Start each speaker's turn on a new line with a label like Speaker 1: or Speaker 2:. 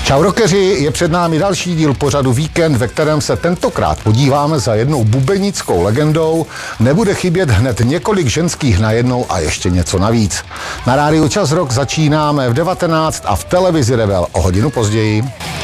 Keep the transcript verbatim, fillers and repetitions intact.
Speaker 1: Čau rockeři, je před námi další díl pořadu Víkend, ve kterém se tentokrát podíváme za jednou bubenickou legendou. Nebude chybět hned několik ženských najednou a ještě něco navíc. Na rádiu Čas Rock začínáme v devatenáct a v televizi Rebel o hodinu později.